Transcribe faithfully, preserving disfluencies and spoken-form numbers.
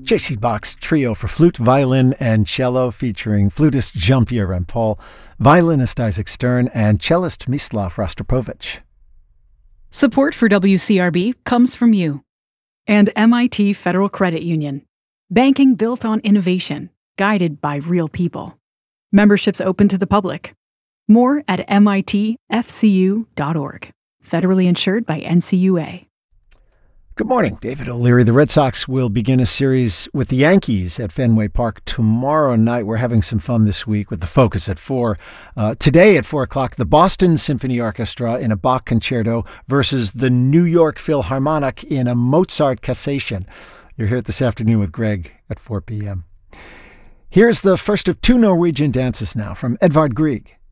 J C Bach's trio for flute, violin, and cello featuring flutist Jean-Pierre Rampal, violinist Isaac Stern, and cellist Mislav Rostropovich. Support for W C R B comes from you and M I T Federal Credit Union. Banking built on innovation, guided by real people. Memberships open to the public. More at M I T F C U dot org. Federally insured by N C U A. Good morning, David O'Leary. The Red Sox will begin a series with the Yankees at Fenway Park tomorrow night. We're having some fun this week with the Focus at four. Uh, today at four o'clock, the Boston Symphony Orchestra in a Bach concerto versus the New York Philharmonic in a Mozart cassation. You're here this afternoon with Greg at four p.m. Here's the first of two Norwegian dances now from Edvard Grieg.